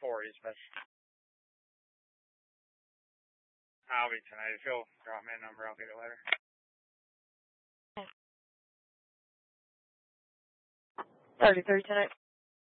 40s, but I'll be tonight. If you'll drop me a number, I'll get it later. 30 tonight.